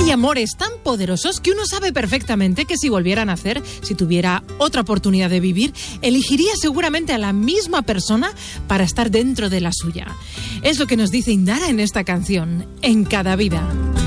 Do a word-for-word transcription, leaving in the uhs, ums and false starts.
Hay amores tan poderosos que uno sabe perfectamente que si volviera a nacer, si tuviera otra oportunidad de vivir, elegiría seguramente a la misma persona para estar dentro de la suya. Es lo que nos dice Indara en esta canción, En cada vida.